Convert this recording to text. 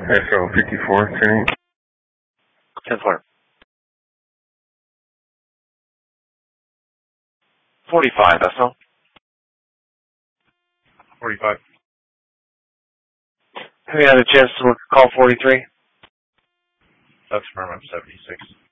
SO 54, training. 10-4. 45, SO. 45. Have you had a chance to look at call 43? That's firm up 76.